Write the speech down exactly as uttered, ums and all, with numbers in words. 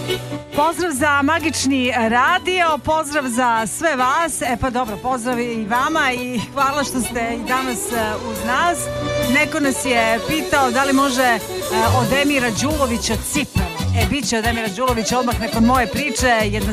Pozdrav za magični radio, pozdrav za sve vas. E pa dobro, pozdrav i vama i hvala što ste i danas uz nas. Neko nas je pitao da li može od Emira Đulovića Cipele. E, bit će od Emira Đulovića odmah nakon moje priče jedna